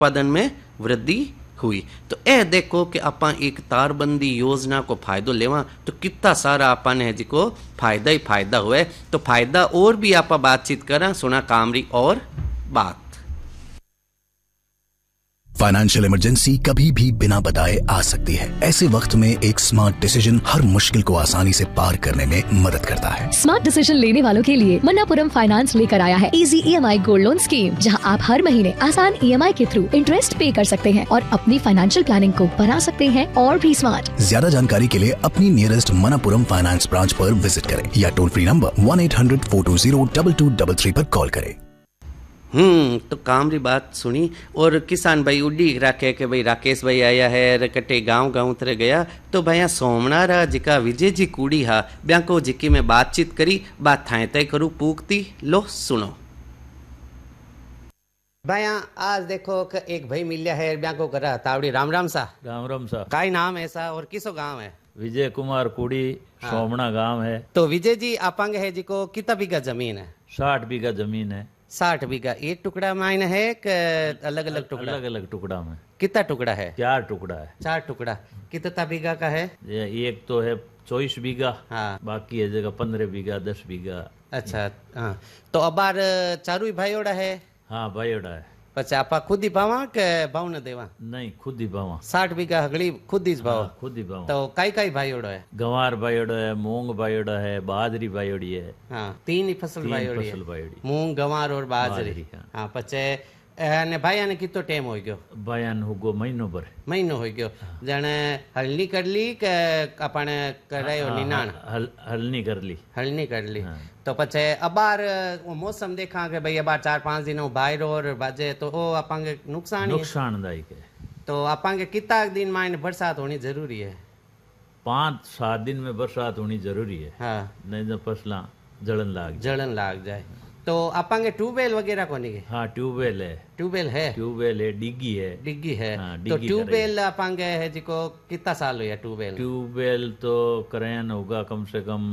उत्पादन में वृद्धि हुई। तो ए देखो कि आप एक तारबंदी योजना को फायदो लेवा तो कितना सारा अपन है जिको फायदा ही फायदा हुए। तो फायदा और भी आप बातचीत करा सुना कामरी और बात। फाइनेंशियल इमरजेंसी कभी भी बिना बताए आ सकती है। ऐसे वक्त में एक स्मार्ट डिसीजन हर मुश्किल को आसानी से पार करने में मदद करता है। स्मार्ट डिसीजन लेने वालों के लिए मन्नापुरम फाइनेंस लेकर आया है easy EMI gold loan scheme, जहां आप हर महीने आसान EMI के थ्रू इंटरेस्ट पे कर सकते हैं और अपनी फाइनेंशियल प्लानिंग को बना सकते हैं और भी स्मार्ट। ज्यादा जानकारी के लिए अपनी नियरेस्ट मन्नापुरम फाइनेंस ब्रांच पर विजिट करें या टोल फ्री नंबर 1-800-420-2233 पर कॉल करें। तो कामरी बात सुनी और किसान भाई उड़ी रखे कि भाई राकेश भाई आया है कटे गांव गांव तरह गया। तो भैया सोमनारा जिका विजय जी कूड़ी हा ब्यांको जिकी में बातचीत करी बात थाए तय करूँ पूकती लो सुनो। भैया आज देखो कि एक भाई मिलिया है ब्यांको करा तावड़ी राम राम सा। राम राम सा। काई नाम है सा और किसो गांव है? विजय कुमार कुड़ी सोमना गांव है। तो विजय जी आपांगे है जिको कितना बीघा जमीन है? 60 बीघा जमीन है। 60 बीघा एक टुकड़ा मायने है कि अलग अलग टुकड़ा? अलग अलग टुकड़ा में। कितना टुकड़ा है? 4 टुकड़ा है। 4 टुकड़ा। कितना बीघा का है? एक तो है 24 बीघा। हाँ। बाकी है जगह 15 बीघा 10 बीघा। अच्छा हाँ। तो अबार चारू ही भाई ओड़ा है? हाँ भाई ओड़ा है। पचा आपा खुद ही पावा के भाव न देवा? नहीं खुद ही पावा। 60 बीघा हगड़ी खुद ही भाव? खुद ही पावा। तो काई काई भाई ओड़ा है? गंवार भाई ओड़ा है, मूंग भाई ओड़ा है, बाजरी भाई ओड़ी है। हाँ 3 ही फसल भाई ओड़ी है। मूंग गंवार और बाजरी। हाँ पचे ने भाई ने कितो टाइम हो गयो? भाई होगो महीनो भर। महीनो हो गयो। जने हलनी कर ली के अपने करायो निनाण? हलनी कर ली। हलनी कर ली। तो पचे अबार मौसम देखा के भाई अबार 4-5 दिन बाहर और बाजे तो ओ अपांगे नुकसानदायक है। तो अपांगे कितना दिन में बरसात होनी जरूरी है? 5-7 दिन में बरसात होनी जरूरी है। हाँ। नहीं तो फसला जलन लाग जाए। तो अपांगे ट्यूबवेल वगैरह को नहीं? हाँ ट्यूबवेल है। ट्यूबवेल है डिग्गी है। हाँ, तो ट्यूबवेल अपांगे है जिको कितना साल हुआ ट्यूबवेल तो करायन होगा कम से कम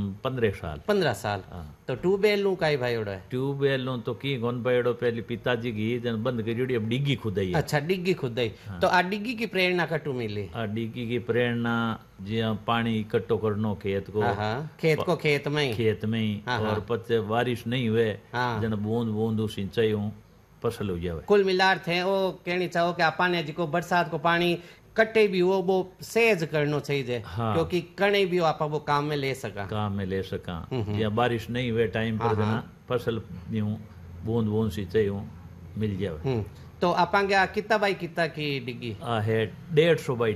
15 साल। हाँ। तो ट्यूबवेल नु काई भाईड़ो है? ट्यूबवेल नु तो की कौन भाईड़ो पहले पिताजी की जन बंद करी अब डिग्गी खुदाई है। अच्छा डिग्गी खुदाई। हाँ। तो आ डिग्गी की प्रेरणा कटू मिली? आ डिग्गी की प्रेरणा जिया पानी इकट्ठो करनो खेत को खेत में ही और पचे बारिश नहीं हुए जन बूंद बूंद सिंचाई फसल हो जावे। कुल मिलार थे वो कहनी चाहो कि आपने जिको बरसात को पानी कटे भी वो सहज करना चाहिए। हाँ। क्योंकि कणे भी आप वो काम में ले सका या बारिश नहीं हुए टाइम पर जना फसल बूंद बूंद सिंचाई मिल जावे। तो अपांगे कितना बाई कितना की डिग्गी है? 150 बाई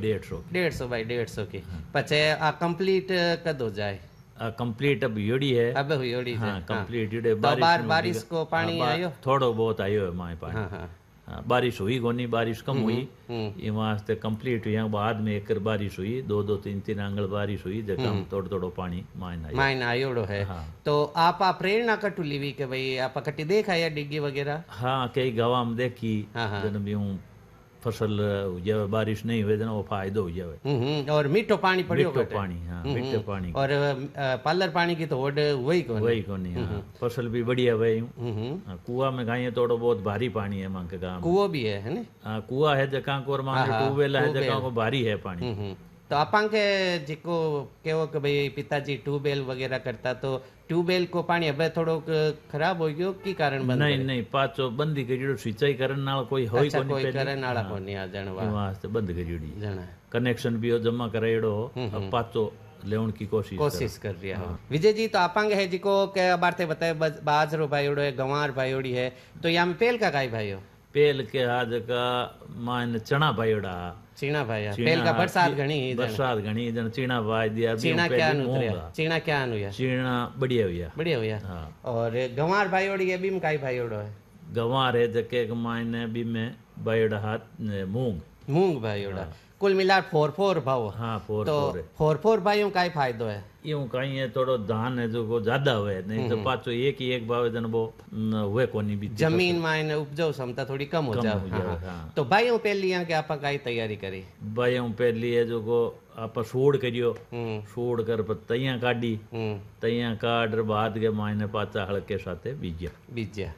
150 की। पचे आ कंप्लीट कद हो जाए? कंप्लीट अब योड़ी है। हाँ कंप्लीट बारिश को पानी आयो? थोड़ो बहुत आयो है माए पानी। हाँ, बारिश हुई कोनी, बारिश कम हुई ये वास्ते कंप्लीट हुई। बाद में एक बारिश हुई 2-3 आंगल बारिश हुई जगह थोड़ो पानी माइन आयोड़ो है। हाँ। तो आप प्रेरणा कटू लीवी के भाई आप कटी देखा या डिग्गी वगैरह? हाँ कई गाँव में देखी जन भी फसल हो जावे बारिश नहीं हुए वो फायदो हो जावे। और मीठो पानी पड़ियो मीठो पानी और पालर पानी की तो होड़ वही कोनी। फसल भी बढ़िया हुए। कुआ में गाय थोड़ा बहुत भारी पानी है मांग के गाँव। कुआ भी है ना? कुआ है जगह को और मांग ट्यूबवेल है जगह को भारी है पानी। तो अपन के जिको केवो कि भाई पिताजी ट्यूबवेल वगैरह करता तो ट्यूबवेल को पानी अब थोड़ो खराब हो गयो की कारण बंद? नहीं पाचो बंदी करी सिंचाई करन नाल कोई होई कोनी। कोई करन नाला कोनी आ जनवा वास्ते बंद करी जना कनेक्शन भी जमा करायड़ो पाचो लेवन की कोशिश कर रही है। विजय जी तो आपांगे है जिको के बारते बताए बाजरो भाईओड़ो है गंवार भाईओड़ी है तो यहाँ में पेल का गाय भाईओ? पेल के आज का मान चना भाईओड़ा चीना भाई पेल का बरसात घणी जन चीना भाई दिया। चीना क्या अनुया? चीना बढ़िया हुआ। हाँ। और गंवार भाईओड़ी है बीम काई भाईओड़ो है? गंवार है जके मायने बी में भाईओड़ा हाथ मूंग भाईओड़ा। कुल मिला 4 भाव। हाँ 4 तो 4 भाइयों का फायदो है? यूं कहीं है थोड़ो धान है जो ज्यादा हुए नहीं तो पाचो एक ही एक भाव जन वो हुए कोनी भी जमीन में उपजाऊ क्षमता थोड़ी कम हो जाए। हाँ। तो भाइयों पहली यहाँ के आप काई तैयारी करी? भाइयों पहली है जो को आप सोड़ करियो सोड़ कर तैया काटी तैया काट बाद के मायने पाचा हल्के साथे बीजा।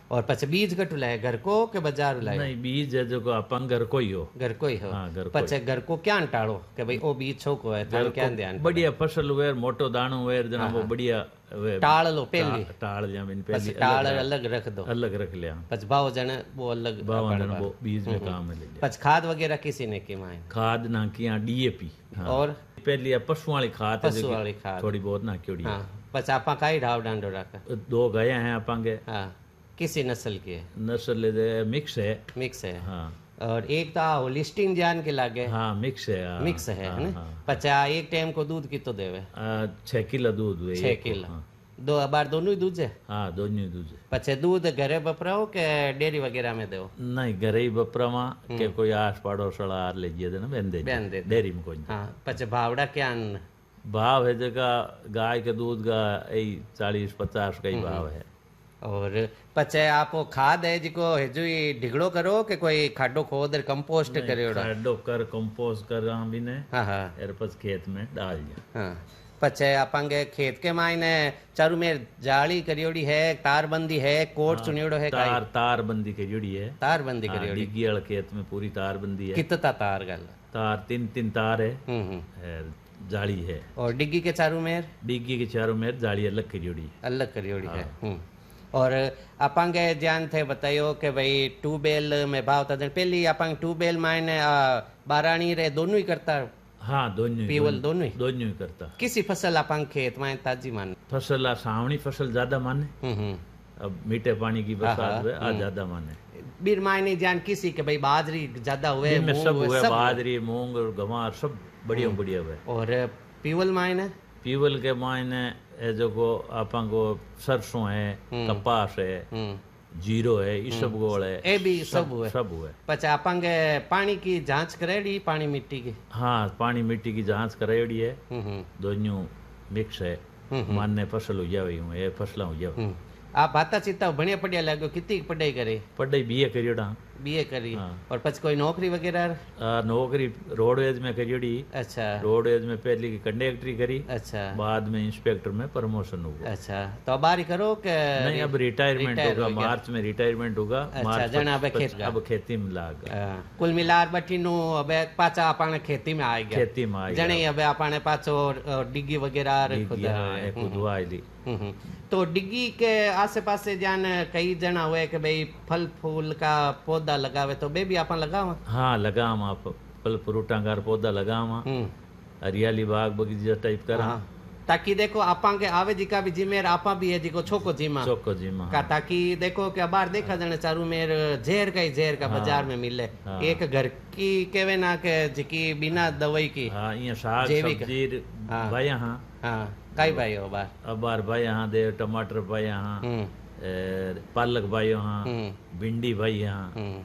और पचे बीज कटू लाए घर को के बाजार लाए? नहीं, बीज है जो अपन घर को ही हो। घर को ही हो। हाँ, घर को। पचे घर को क्या टाड़ो के भाई ओ बीज छोको है तो क्या ध्यान? बढ़िया फसल हुए, मोटो दाणो हुए जना वो बढ़िया टाल लो पहली। टाल जमीन पहली टाल अलग रख दो। अलग रख लिया। पच भाव जने वो अलग भाव जने वो बीज में काम में ले लिया। पच खाद वगैरह किसी ने की मायने? खाद ना किया डीएपी। और पहली पशु वाली खाद, पशु वाली खाद थोड़ी बहुत ना क्योड़ी। पच आपा काई ढाव डांडो रखा? 2 गाय हैं आपांगे। हाँ, किसी नस्ल की है? नस्ल मिक्स है। मिक्स है। हाँ। और एक तो होलिस्टीन जान के लागे। हाँ, मिक्स है। मिक्स है ना? पचा एक टाइम को दूध कितो देवे? 6 किलो दूध हुए। 6 किलो। 2 बार दोनों ही दूध है? हाँ, दोनों ही दूध है। पचे दूध घरे बपराओ के डेयरी वगैरह में दो? नहीं, घरे ही बपरावा के कोई आस पड़ोस वाला ले जिए देना बेन दे डेयरी में कोई। हाँ, पचे भावड़ा क्या भाव है जगह गाय के दूध का 40-50 का ही भाव है। और पचे आपको खाद है जिको हेजू ढिगड़ो करो के कोई खाडो खोद कंपोस्ट करे? खाडो कर कंपोस्ट कर भी ने। हाँ हाँ। एर पस खेत में डाल दिया। हाँ, पचे आपंगे खेत के मायने चारू में जाली करियोड़ी है, तारबंदी है, कोट चुनियोड़ो है? तारबंदी करियोड़ी है। तारबंदी करियोड़ी। डिग्गी वाले खेत में पूरी तारबंदी है। कितना तार गल? तार 3 तार है। जाली है। और डिग्गी के चारों में? डिग्गी के चारों में जाली अलग करियोड़ी। अलग करियोड़ी है। और अपांगे जान थे बतायो कि भाई ट्यूबवेल में भाव था पहली अपांग ट्यूबवेल मायने बारानी रे दोनों ही करता? हाँ, दोनों पीवल दोनों ही करता। किसी फसल अपांग खेत में ताजी माने? फसल सावणी फसल ज्यादा माने। अब मीठे पानी की बरसात हुए आज ज्यादा माने। बीर मायने जान किसी के भाई बाजरी ज्यादा हुए? सब हुए, बाजरी मूंग गंवार सब बढ़िया बढ़िया हुए। और पीवल मायने? पीवल के मायने जो को आपा को सरसों है, कपास है, जीरो है, ये सब गोल है। ए भी सब हुए? सब हुए। पचा आपांगे पानी की जांच करेड़ी? पानी मिट्टी की? हाँ, पानी मिट्टी की जांच कराई है। दोनों मिक्स है। मानने फसल हो जावे हूँ, ये फसला हो जावे। आप भाता चिता बढ़िया पढ़िया लगो? कितनी पढ़ाई करे? पढ़ाई BA करियोड़ा। BA करी। और पच कोई नौकरी वगैरह? नौकरी रोडवेज में करियोड़ी। अच्छा। रोडवेज में पहले की कंडक्टरी करी। अच्छा। बाद में इंस्पेक्टर में प्रमोशन हुआ। अच्छा, तो अब बारी करो के? नहीं, अब रिटायरमेंट होगा। मार्च में रिटायरमेंट होगा। अच्छा, जन अब खेती में लाग। कुल मिलार बटीनु अब पाचा आपने खेती में आ गया। खेती में आ गया जने अब आपने पाचो डिग्गी वगैरह खुदवा ली। तो डिग्गी के आसे पासे जान कई जना हुए कि भाई फल फूल का पौधा लगावे तो बे भी अपन लगावा? हाँ, लगावा। आप फल फ्रूटा का पौधा लगावा। हरियाली बाग बगीचा टाइप करा। ताकि देखो आपा के आवे जी का भी जिमेर आपा भी है जी को छोको जीमा का, ताकि देखो कि बाहर देखा जाने चारू मेर जहर का बाजार में मिले। एक घर की केवे ना के जिकी बिना दवाई की। हाँ, ये साग सब्जी भाई। हाँ, काई भाई हो बार? अब बार भाई यहाँ दे टमाटर भाई यहाँ, पालक भाई यहाँ, भिंडी भाई यहाँ,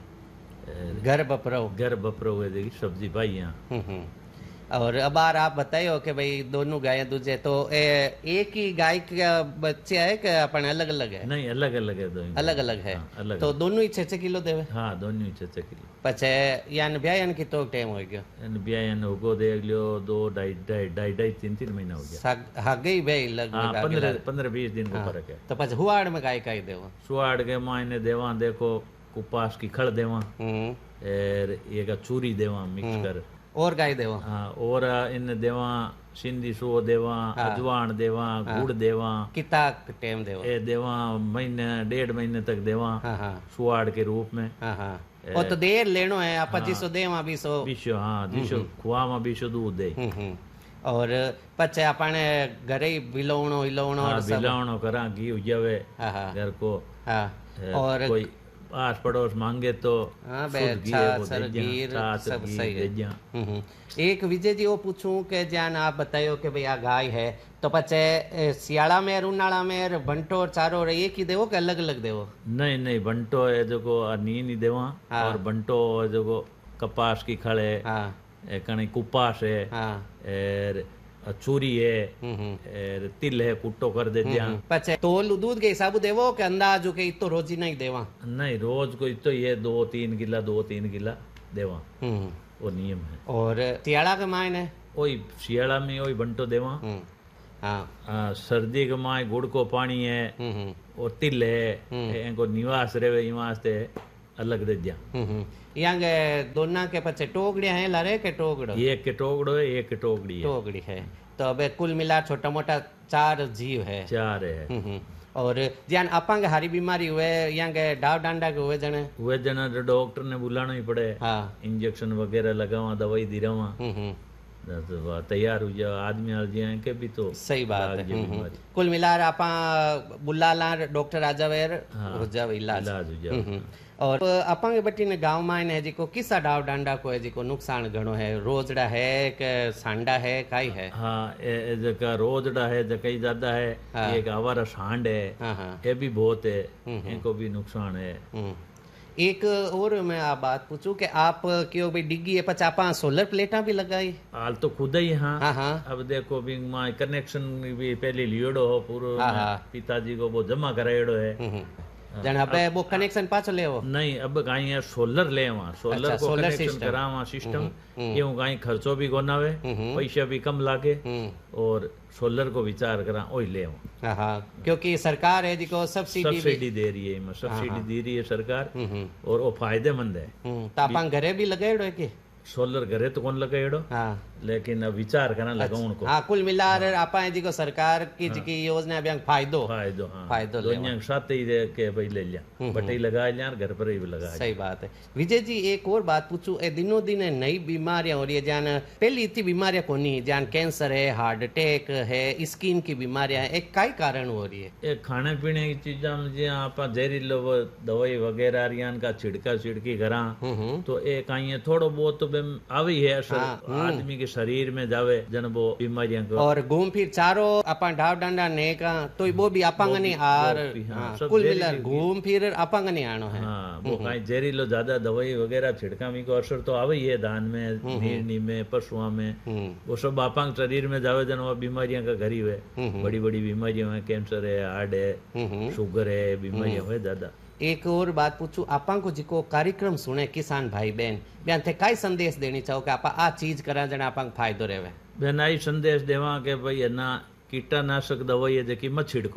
घर बपरो हुए देखी सब्जी भाई यहाँ। और अब आप बताइयो कि भाई दोनों गायें दूजे तो एक ही गाय का बच्चे है कि अपन अलग अलग है? नहीं, अलग अलग है। दोनों अलग अलग है। हाँ, अलग तो दोनों ही 6-6 किलो देवे? हाँ, दोनों ही 6-6 किलो। पचे यान ब्यायन की तो टाइम हो गया? ब्यायन होगो देख लियो 2-2.5-3 महीना हो गया। हाँ, गई भाई लगभग 15-20 दिन का फर्क है। तो पचे हुआड़ में गाय का देवा? सुआड़ के मायने देवा देखो कुपास की खड़ देवा, एक चूरी देवा मिक्स कर। और गाय देवा? हाँ, और इन देवा सिंधी सो देवा, अजवान देवा, गुड़ देवा। कितना टाइम देवा? ए देवा महीने 1.5 महीने तक देवा। सुआड़ के रूप में। वो तो देर लेनो है आप जिसो देवा बीसो। हाँ, जिसो खुआमा बीसो दूध दे। और पचे अपने घरे ही बिलोवणो करा घी हो जावे घर को। और कोई आस पड़ोस मांगे तो सब सही है। एक विजय जी वो पूछूं कि जान आप बतायो कि भैया गाय है तो पचे सियाड़ा में उनाड़ा में बंटो और चारो एक ही देवो कि अलग अलग देवो? नहीं, बंटो है जो को नीनी देवा। और बंटो है जो को कपास की खड़े, कहीं कुपास है, चूरी है, तिल है, कुट्टो कर दे दिया। पचे तोल दूध के हिसाब देवो के अंदाज के तो रोज ही नहीं देवा? नहीं, रोज को तो ये 2-3 किला देवा, वो नियम है। और सियाड़ा के मायने? वही सियाड़ा में वही बंटो देवा। सर्दी के माए गुड़ को पानी है और तिल है इनको निवास रहे निवास ते अलग दे दिया। यांगे दोनों के पचे टोकड़ियां हैं लारे के टोकड़ो? एक के टोकड़ो है, एक के टोकड़ी है। टोकड़ी है तो अब कुल मिला छोटा मोटा 4 जीव है। 4 है। और ज्यान अपांग हारी बीमारी हुए यांगे डाव डांडा के हुए जने तो डॉक्टर ने बुलाना ही पड़े। इंजेक्शन वगैरह लगावा, दवाई दिरावा, तैयार हो जाओ आदमी आ जाए के भी तो सही बात है। कुल मिला आपा बुलाला डॉक्टर आ जावे हो जावे इलाज हो जावे। और अपांगे बटी ने गांव में है जिको किसा डाव डांडा को है जिको नुकसान घणो है, रोजड़ा है के सांडा है काई है? हाँ जका रोजड़ा है जका ही ज्यादा है। एक आवारा सांड है ये भी बहुत है, इनको भी नुकसान है। एक और मैं आप बात पूछूं कि आप क्यों भाई डिग्गी है पचापा सोलर प्लेटा भी लगाई? हाल तो खुद ही। हाँ अब देखो भी कनेक्शन भी पहले लियोड़ो हो पूरा, पिताजी को वो जमा कराएड़ो है। जन अब वो कनेक्शन पाछो लेवो नहीं, अब कहीं है सोलर ले वहाँ सोलर को कनेक्शन करा वहाँ सिस्टम क्यों कहीं खर्चो भी कोना वे, पैसा भी कम लागे और सोलर को विचार करा ओई ले वहाँ। क्योंकि सरकार है जिको सब्सिडी दे रही है, सब्सिडी दे रही है सरकार और वो फायदेमंद है। तो आप घरे भी लगाएड़ो है कि सोलर घरे तो कौन लगाएड़ो? लेकिन अब विचार करना लगा उनको। कुल मिलार आपा जी को सरकार की जी योजना भी फायदो दोनों साथ ही दे के भाई ले लिया बटे लगा लिया घर पर ही लगा। सही बात है। विजय जी एक और बात पूछूं, ए दिनों दिन नई बीमारियां हो रही है जान, पहले इतनी बीमारियां कौन नहीं जान, कैंसर है, हार्ट अटैक है, स्किन की बीमारियां है, एक कई कारण हो रही है? एक खाने पीने की चीजा में आप जहरीलो दवाई वगैरह का छिड़की करा तो एक आई थोड़ो बहुत आवी है आदमी के शरीर में जावे जन वो बीमारियां को। और घूम फिर चारों अपन ढाव डंडा ने का तो वो भी अपंग नहीं आर कुल मिलाकर घूम फिर अपंग नहीं आनो है। वो कहीं जहरीलो ज्यादा दवाई वगैरह छिड़कावी को असर तो आवे ही है धान में, नीरनी में, पशुओं में, वो सब अपंग शरीर में जावे जन वो बीमारियां का घर ही हुए। बड़ी बड़ी बीमारियां है, कैंसर है, हार्ट है, शुगर है, बीमारियां हुए ज्यादा। एक और बात पूछूं, आपा को जिको कार्यक्रम सुने किसान भाई बहन बयान थे काई संदेश देनी चाहो कि आपा आ चीज करा जना आपा फायदो रहे? बहन आई संदेश देवा के भाई है ना कीटनाशक दवाई है जकी मत छिड़को,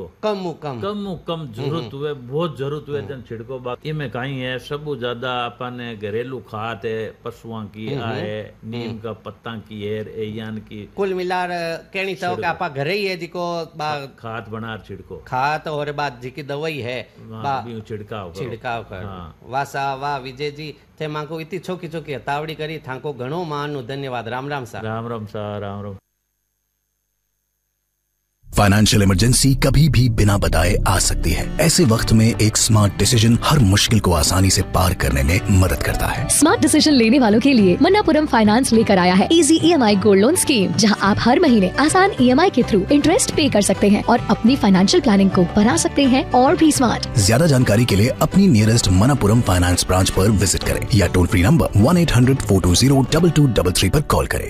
कम जरूरत हुए, बहुत जरूरत हुए जन छिड़को। बाकी में कहीं है सब ज्यादा अपन घरेलू खाद है, पशुओं की है, नीम का पत्ता की है, यान की कुल मिलार कहनी चाहो कि आपा घरे ही है जिको खाद बना छिड़को, खाद और बात जिकी दवाई है छिड़काव कर। वाह सा वाह विजय जी थे मां को इतनी छोकी छोकी हतावड़ी करी, थाको घणो मान धन्यवाद। राम राम सा। राम राम सा। राम राम। फाइनेंशियल इमरजेंसी कभी भी बिना बताए आ सकती है। ऐसे वक्त में एक स्मार्ट डिसीजन हर मुश्किल को आसानी से पार करने में मदद करता है। स्मार्ट डिसीजन लेने वालों के लिए मन्नापुरम फाइनेंस लेकर आया है easy EMI gold loan scheme, जहां आप हर महीने आसान EMI के थ्रू इंटरेस्ट पे कर सकते हैं और अपनी फाइनेंशियल प्लानिंग को बना सकते हैं और भी स्मार्ट। ज्यादा जानकारी के लिए अपनी नियरेस्ट मन्नापुरम फाइनेंस ब्रांच पर विजिट करें या टोल फ्री नंबर 1-800-420-2222 पर कॉल करें।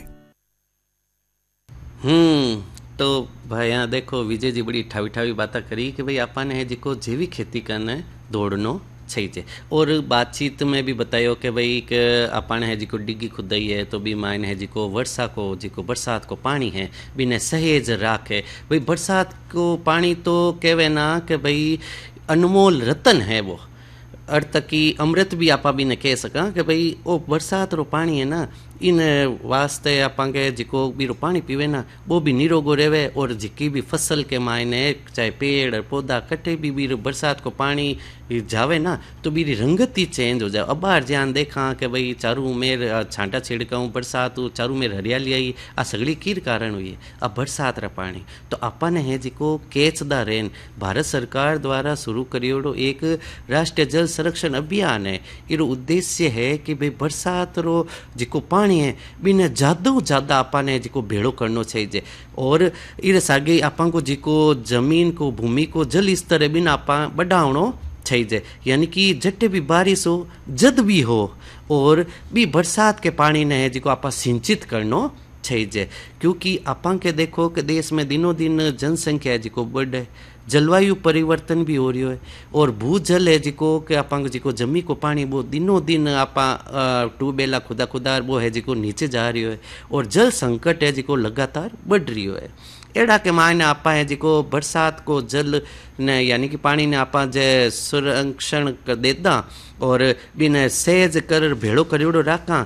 तो भाई यहाँ देखो विजय जी बड़ी ठावी ठावी बातें करी कि भाई आपने है जिको जैविक खेती करना दौड़नो चाहिए। और बातचीत में भी बतायो कि भाई कि आपने है जिको डिग्गी खुदाई है तो भी मायन है जिको वर्षा को जिको बरसात को पानी है बिना सहेज राखे। भाई बरसात को पानी तो कहवे ना कि भाई अनमोल रतन है, वो अर्थ की अमृत भी आपा भी ने कह सका कि भाई वो बरसात रो पानी है ना इन वास्ते आपांगे जिको भी रो पानी पीवे ना वो भी निरोगो रहे और जिकी भी फसल के मायने चाहे पेड़ और पौधा कटे भी बरसात को पानी जावे ना तो बीरी रंगत ही चेंज हो जाए। अब बाहर ध्यान देखा कि भाई चारू मेर छांटा छिड़काऊँ बरसात चारू मेर हरियाली आई आ सगड़ी कीर कारण हुई है अब बरसात रा पानी। तो अपन है जिको कैच द रेन भारत सरकार द्वारा शुरू करियोड़ो एक राष्ट्रीय जल संरक्षण अभियान है। इरो उद्देश्य है कि भाई बरसात रो जिको पानी है बिना ज़्यादा अपन है जिको भेड़ो करनो चाहिए और इरे सागे अपन को जिको जमीन को भूमि को जल स्तर बिना आपा बढ़ावणो चाहिए। यानी कि जट्टे भी बारिश हो जद भी हो और भी बरसात के पानी ने है जिको आपा सिंचित करनो चाहिए। क्योंकि आपा के देखो कि देश में दिनों दिन जनसंख्या है जिको बढ़े, जलवायु परिवर्तन भी हो रही है और भूजल है जिको कि आपा जिको जमी को पानी वो दिनों दिन आपा ट्यूबवेला खुदा वो है जिको नीचे जा रही है और जल संकट है जिको लगातार बढ़ रही है। एड़ा के मायने आपा है जिको बरसात को जल ने यानी कि पानी ने आपा जे संरक्षण कर देता और बिन सेज कर भेड़ो करियोड़ो राखा